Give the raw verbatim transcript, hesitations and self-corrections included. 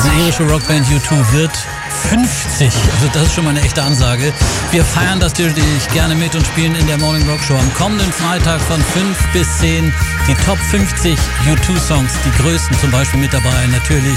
Diese irische Rockband U zwei wird fünfzig. Also das ist schon mal eine echte Ansage. Wir feiern das natürlich gerne mit und spielen in der Morning Rock Show am kommenden Freitag von fünf bis zehn die Top fünfzig U zwei Songs, die größten zum Beispiel mit dabei. Natürlich